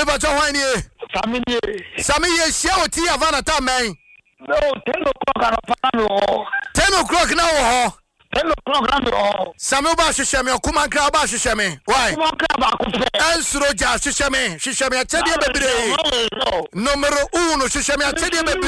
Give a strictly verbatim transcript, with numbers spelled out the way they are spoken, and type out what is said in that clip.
ba to hwan ni Family. Sami ye share oti avana ta man. No, ten o'clock at a ten o'clock now ho. ten o'clock now. Sami ba hwehwe me okuma nkra ba hwehwe me. Why? Kuma nkra ba ko fe. Ensuro ja hwehwe me, hwehwe me atede bebre. Numero one hwehwe me atede bebre.